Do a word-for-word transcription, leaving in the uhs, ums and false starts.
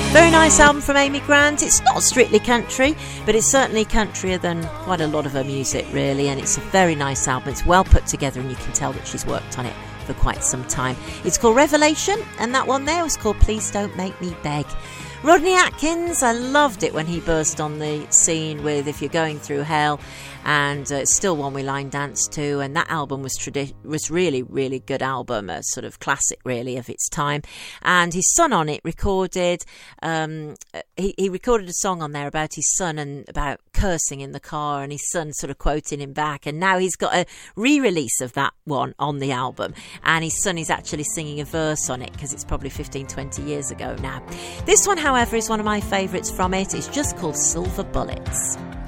Very nice album from Amy Grant. It's not strictly country, but it's certainly countryer than quite a lot of her music, really, and it's a very nice album. It's well put together, and you can tell that she's worked on it for quite some time. It's called Revelation, and that one there was called Please Don't Make Me Beg. Rodney Atkins, I loved it when he burst on the scene with If You're Going Through Hell, and uh, it's still one we line dance to, and that album was tradi- was really, really good album, a sort of classic, really, of its time. And his son on it recorded, um, he, he recorded a song on there about his son and about cursing in the car, and his son sort of quoting him back, and now he's got a re-release of that one on the album, and his son is actually singing a verse on it, because it's probably fifteen, twenty years ago now. This one, however, is one of my favourites from it. It's just called Silver Bullets.